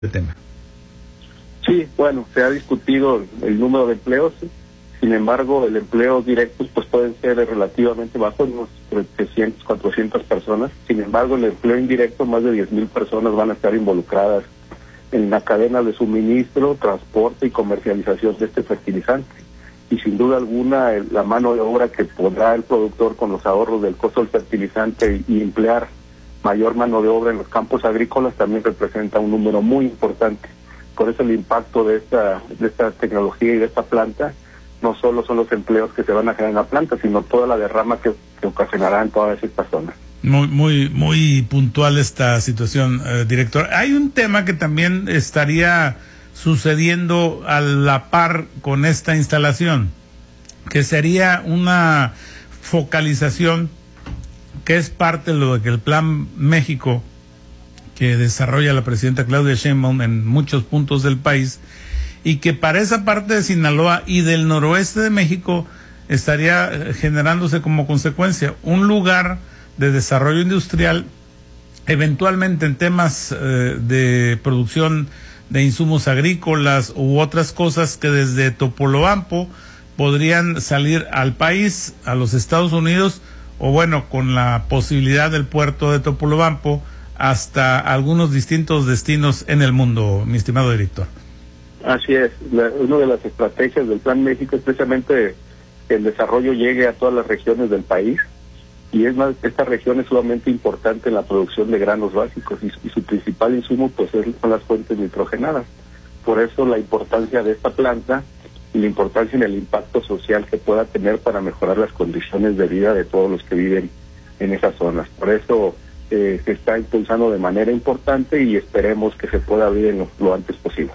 tema. Sí, bueno, se ha discutido el número de empleos. Sin embargo, el empleo directos pues pueden ser relativamente bajos, unos 300, 400 personas. Sin embargo, el empleo indirecto, más de 10,000 personas van a estar involucradas en la cadena de suministro, transporte y comercialización de este fertilizante. Y sin duda alguna, la mano de obra que pondrá el productor con los ahorros del costo del fertilizante y emplear mayor mano de obra en los campos agrícolas también representa un número muy importante. Por eso el impacto de esta tecnología y de esta planta no solo son los empleos que se van a generar en la planta, sino toda la derrama que ocasionará en todas estas zonas. Muy puntual esta situación, director. Hay un tema que también estaría sucediendo a la par con esta instalación, que sería una focalización que es parte de lo de que el Plan México que desarrolla la presidenta Claudia Sheinbaum en muchos puntos del país, y que para esa parte de Sinaloa y del noroeste de México estaría generándose como consecuencia un lugar de desarrollo industrial, eventualmente en temas de producción de insumos agrícolas u otras cosas que desde Topolobampo podrían salir al país, a los Estados Unidos, o bueno, con la posibilidad del puerto de Topolobampo hasta algunos distintos destinos en el mundo, mi estimado director. Así es, una de las estrategias del Plan México es precisamente que el desarrollo llegue a todas las regiones del país, y es más, esta región es sumamente importante en la producción de granos básicos y su principal insumo pues son las fuentes nitrogenadas. Por eso la importancia de esta planta y la importancia en el impacto social que pueda tener para mejorar las condiciones de vida de todos los que viven en esas zonas. Por eso se está impulsando de manera importante y esperemos que se pueda abrir lo antes posible.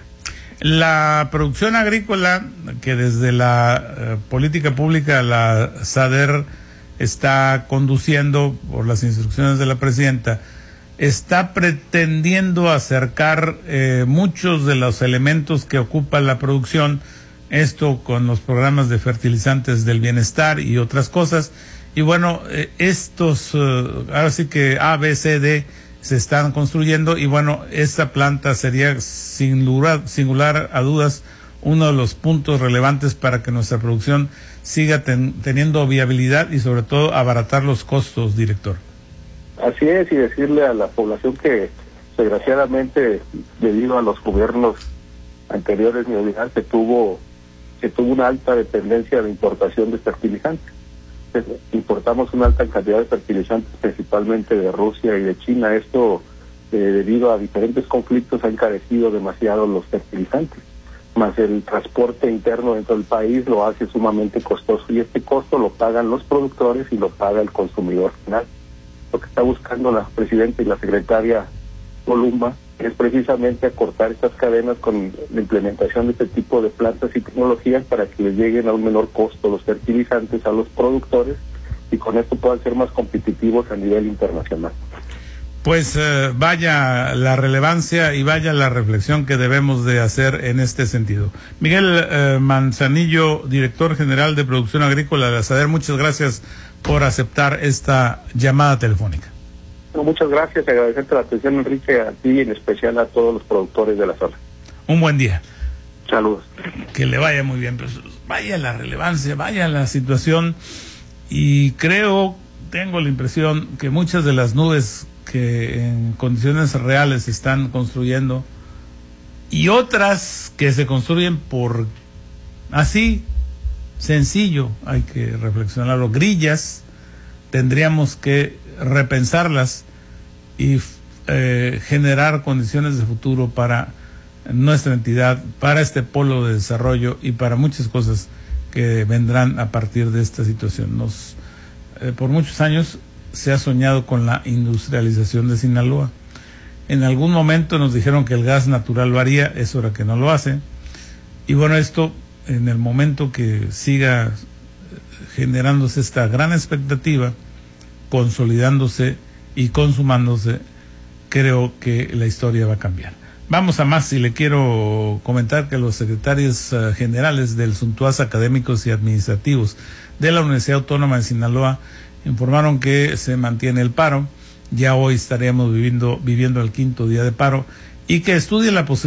La producción agrícola, que desde la política pública la SADER está conduciendo por las instrucciones de la presidenta, está pretendiendo acercar muchos de los elementos que ocupa la producción, esto con los programas de fertilizantes del bienestar y otras cosas, y bueno, estos, ahora sí que A, B, C, D se están construyendo, y bueno, esta planta sería sin lugar a dudas uno de los puntos relevantes para que nuestra producción siga teniendo viabilidad y sobre todo abaratar los costos, director. Así es, y decirle a la población que desgraciadamente debido a los gobiernos anteriores neoliberales se tuvo una alta dependencia de importación de fertilizantes. Importamos una alta cantidad de fertilizantes principalmente de Rusia y de China. Esto debido a diferentes conflictos ha encarecido demasiado los fertilizantes, más el transporte interno dentro del país lo hace sumamente costoso, y este costo lo pagan los productores y lo paga el consumidor final. Lo que está buscando la presidenta y la secretaria Columba es precisamente acortar estas cadenas con la implementación de este tipo de plantas y tecnologías para que les lleguen a un menor costo los fertilizantes a los productores y con esto puedan ser más competitivos a nivel internacional. Pues vaya la relevancia y vaya la reflexión que debemos de hacer en este sentido. Miguel Manzanillo, director general de Producción Agrícola de la SADER, muchas gracias por aceptar esta llamada telefónica. Muchas gracias, agradecerte la atención, Enrique, a ti y en especial a todos los productores de la zona. Un buen día. Saludos. Que le vaya muy bien, pero vaya la relevancia, vaya la situación, y tengo la impresión que muchas de las nubes que en condiciones reales se están construyendo y otras que se construyen por así sencillo, hay que reflexionarlo, grillas, tendríamos que repensarlas y generar condiciones de futuro para nuestra entidad, para este polo de desarrollo y para muchas cosas que vendrán a partir de esta situación. Por muchos años se ha soñado con la industrialización de Sinaloa. En algún momento nos dijeron que el gas natural lo haría, es hora que no lo hace. Y bueno, esto en el momento que siga generándose esta gran expectativa, consolidándose y consumándose, creo que la historia va a cambiar. Vamos a más, y le quiero comentar que los secretarios generales del Suntuaz Académicos y Administrativos de la Universidad Autónoma de Sinaloa informaron que se mantiene el paro. Ya hoy estaríamos viviendo el 5º día de paro, y que estudie la posibilidad